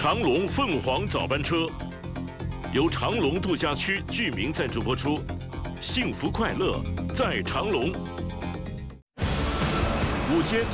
长隆凤凰早班车由长隆度假区居民赞助播出，幸福快乐在长隆。午间